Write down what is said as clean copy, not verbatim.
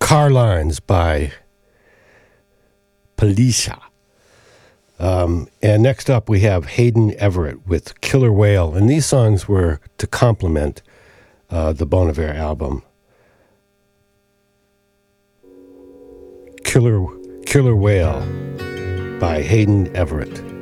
Car Lines by Policia. And next up we have Hayden Everett with Killer Whale. And these songs were to complement the Bon Iver album. Killer Whale by Hayden Everett.